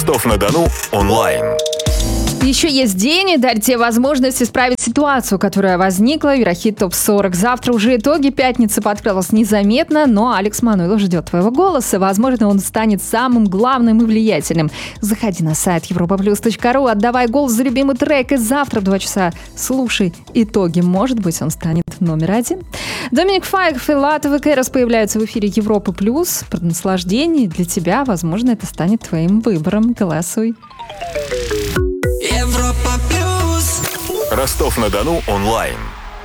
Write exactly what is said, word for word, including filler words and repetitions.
Ростов-на-Дону онлайн. Еще есть день и дать тебе возможность исправить ситуацию, которая возникла в Еврохит топ сорок. Завтра уже итоги. Пятница подкралась незаметно, но Алекс Мануилов ждет твоего голоса. Возможно, он станет самым главным и влиятельным. Заходи на сайт европа плюс точка ру, отдавай голос за любимый трек, и завтра в два часа слушай итоги. Может быть, он станет номер один. Доминик Файк, Филатов и Кэрос появляются в эфире Европы Плюс. Про наслаждение для тебя, возможно, это станет твоим выбором. Голосуй. Ростов-на-Дону онлайн.